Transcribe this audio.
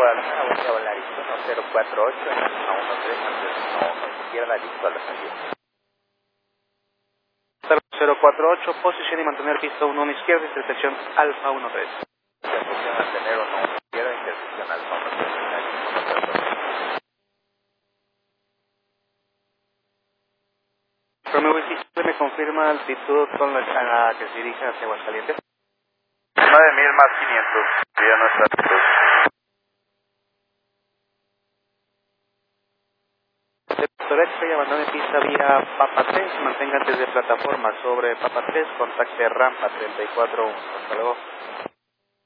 Guadalajara, voy a volar 1048 en la 13, antes izquierda, listo a la salida. 048, posición y mantener pista 1 izquierda, intersección Alfa 13. Intersección mantener 1 izquierda, intersección Alfa 13. Romeo Vicente me confirma altitud con la que se dirige hacia Aguascalientes. 9000 más 500, vía nuestra altitud. Derecha y abandone pista vía Papa 3, mantenga antes de plataforma sobre Papa 3, contacte rampa 341. Hasta luego.